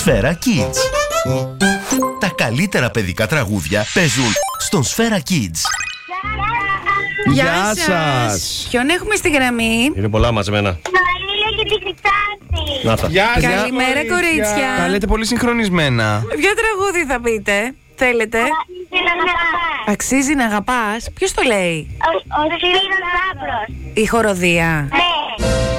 Σφαίρα Kids. Τα καλύτερα παιδικά τραγούδια παίζουν στον Σφαίρα Kids. Γεια σας. Ποιον έχουμε στη γραμμή? Είναι πολλά μαζεμένα. Νοέλια και τη Χρυσάτη. Να τα. Γεια σας. Καλημέρα, κορίτσια. Τα λέτε πολύ συγχρονισμένα. Ποιο τραγούδι θα πείτε? Θέλετε? Αξίζει να αγαπάς. Ποιος το λέει? Ο Σπύρος Λάμπρος. Η χοροδία. Ναι.